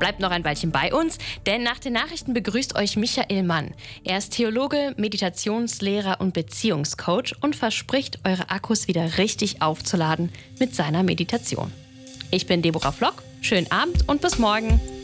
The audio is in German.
Bleibt noch ein Weilchen bei uns, denn nach den Nachrichten begrüßt euch Michael Mann. Er ist Theologe, Meditationslehrer und Beziehungscoach und verspricht, eure Akkus wieder richtig aufzuladen mit seiner Meditation. Ich bin Deborah Flock, schönen Abend und bis morgen.